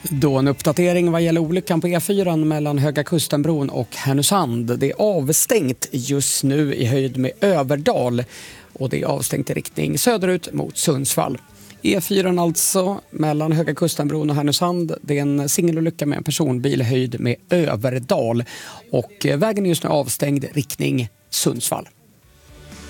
Då en uppdatering vad gäller olyckan på E4 mellan Höga Kustenbron och Härnösand. Det är avstängt just nu i höjd med Överdal och det är avstängt i riktning söderut mot Sundsvall. E4 alltså mellan Höga Kustenbron och Härnösand. Det är en singelolycka med en personbil i höjd med Överdal och vägen är just nu avstängd riktning Sundsvall.